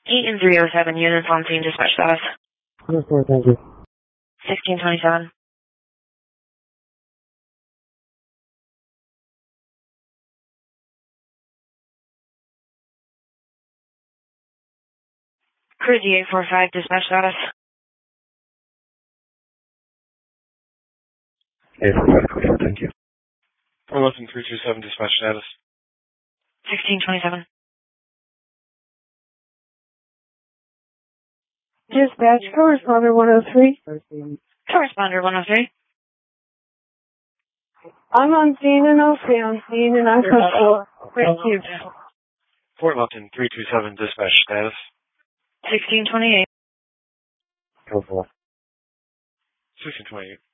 8 and 307 units on scene, dispatch status. 104, thank you. 1627. Cruise 845, dispatch status. 845, thank you. 411-327, dispatch status. 1627. Dispatch, corresponder 103. Corresponder 103. I'm on scene and I'll stay on scene and I'm for 4. Thank you. Fort Lupton 327, dispatch status. 1628. 04. 1628.